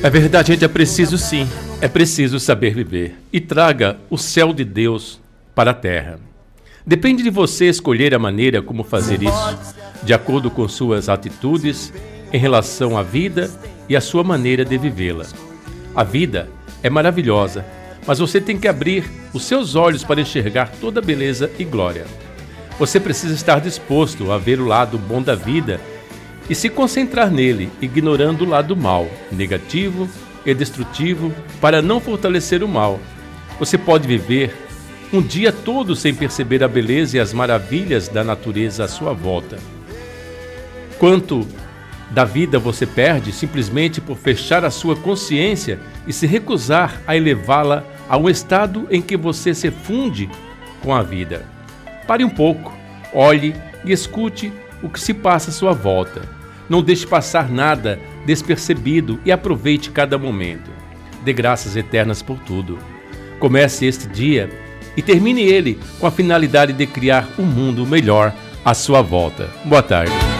É verdade, gente, é preciso sim. É preciso saber viver. E traga o céu de Deus para a terra. Depende de você escolher a maneira como fazer isso, de acordo com suas atitudes em relação à vida e a sua maneira de vivê-la. A vida é maravilhosa, mas você tem que abrir os seus olhos para enxergar toda a beleza e glória. Você precisa estar disposto a ver o lado bom da vida e se concentrar nele, ignorando o lado mal, negativo e destrutivo, para não fortalecer o mal. Você pode viver um dia todo sem perceber a beleza e as maravilhas da natureza à sua volta. Quanto da vida você perde simplesmente por fechar a sua consciência e se recusar a elevá-la a um estado em que você se funde com a vida. Pare um pouco, olhe e escute o que se passa à sua volta. Não deixe passar nada despercebido e aproveite cada momento. Dê graças eternas por tudo. Comece este dia e termine ele com a finalidade de criar um mundo melhor à sua volta. Boa tarde.